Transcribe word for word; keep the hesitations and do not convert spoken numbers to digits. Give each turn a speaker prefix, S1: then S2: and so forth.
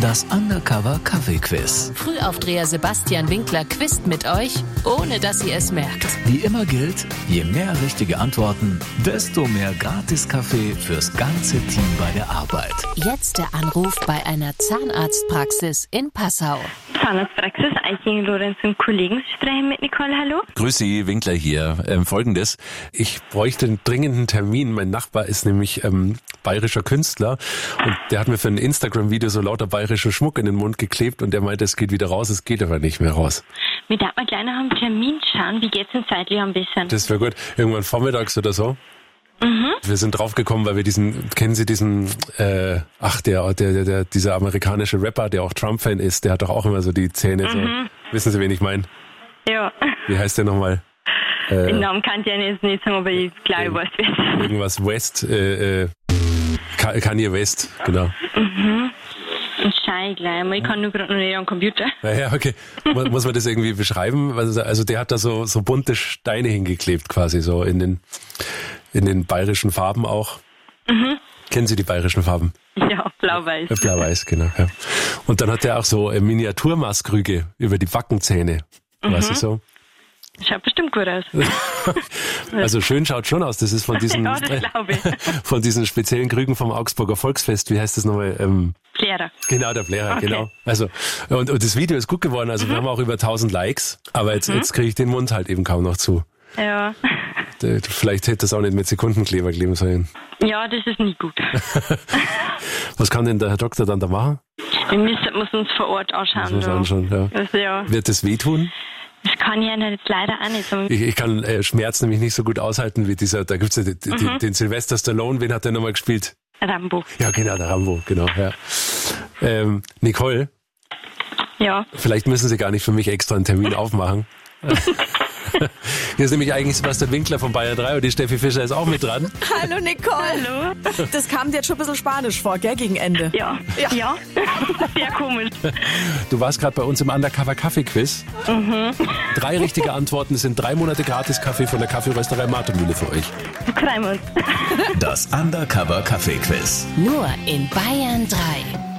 S1: Das Undercover Kaffee Quiz.
S2: Frühaufdreher Sebastian Winkler quizt mit euch, ohne dass ihr es merkt.
S1: Wie immer gilt, je mehr richtige Antworten, desto mehr Gratis-Kaffee fürs ganze Team bei der Arbeit.
S2: Jetzt der Anruf bei einer Zahnarztpraxis in Passau.
S3: Zahnarztpraxis, Eiching, Lorenz und Kollegen sprechen mit Nicole, hallo?
S4: Grüß Sie, Winkler hier. Ähm, Folgendes, ich bräuchte einen dringenden Termin. Mein Nachbar ist nämlich ähm, bayerischer Künstler und der hat mir für ein Instagram-Video so lauter bayerischer Schmuck in den Mund geklebt und der meinte, es geht wieder raus, es geht aber nicht mehr raus.
S3: Wir darf mal gleich nach einem Termin schauen, wie geht's denn zeitlich am besten?
S4: Das wäre gut. Irgendwann vormittags oder so.
S3: Mhm.
S4: Wir sind draufgekommen, weil wir diesen, kennen Sie diesen, äh, ach, der, der, der, der, dieser amerikanische Rapper, der auch Trump-Fan ist, der hat doch auch immer so die Zähne so.
S3: Mhm.
S4: Wissen Sie, wen ich meine?
S3: Ja.
S4: Wie heißt der nochmal? Äh,
S3: Den Namen kann ich ja jetzt nicht sagen, aber ich glaube, ich weiß es.
S4: Irgendwas West, äh, äh, Kanye West, genau.
S3: Mhm. Und schau ich gleich mal, ich kann nur gerade noch nicht am Computer.
S4: Naja, okay. Muss man das irgendwie beschreiben? Also der hat da so, so bunte Steine hingeklebt quasi, so in den, in den bayerischen Farben auch. Mhm. Kennen Sie die bayerischen Farben?
S3: Ja, blau-weiß.
S4: Ja, blau-weiß, genau. Ja. Und dann hat er auch so Miniaturmaßkrüge über die Backenzähne, mhm. Weißt du so?
S3: Schaut bestimmt gut aus.
S4: Also schön schaut schon aus. Das ist von diesen,
S3: ja, das glaube ich.
S4: von diesen speziellen Krügen vom Augsburger Volksfest. Wie heißt das nochmal? Ähm,
S3: Plärer.
S4: Genau, der Plärer,
S3: okay.
S4: genau. Also und, und das Video ist gut geworden. Also mhm. wir haben auch über tausend Likes. Aber jetzt, mhm. jetzt kriege ich den Mund halt eben kaum noch zu.
S3: Ja.
S4: Vielleicht hätte das auch nicht mit Sekundenkleber kleben sollen.
S3: Ja, das ist nie gut.
S4: Was kann denn der Herr Doktor dann da machen?
S3: Wir müssen uns vor Ort anschauen.
S4: Muss man anschauen, ja.
S3: Also, ja.
S4: Wird das wehtun?
S3: Das kann ich ja jetzt leider auch nicht sagen.
S4: Ich, ich kann äh, Schmerz nämlich nicht so gut aushalten wie dieser, da gibt's ja die, die, mhm. den Sylvester Stallone, wen hat der nochmal gespielt?
S3: Rambo.
S4: Ja, genau, der Rambo, genau, ja. Ähm, Nicole?
S3: Ja?
S4: Vielleicht müssen Sie gar nicht für mich extra einen Termin aufmachen. Hier ist nämlich eigentlich Sebastian Winkler von Bayern drei und die Steffi Fischer ist auch mit dran.
S5: Hallo Nicole.
S3: Hallo.
S5: Das kam dir jetzt schon ein bisschen Spanisch vor, gell, gegen Ende?
S3: Ja. Ja. ja. Sehr komisch.
S4: Du warst gerade bei uns im Undercover Kaffee Quiz. Mhm. Drei richtige Antworten sind drei Monate gratis Kaffee von der Kaffeerösterei Martermühle für euch.
S3: Freuen wir uns.
S1: Das Undercover Kaffee Quiz.
S2: Nur in Bayern drei.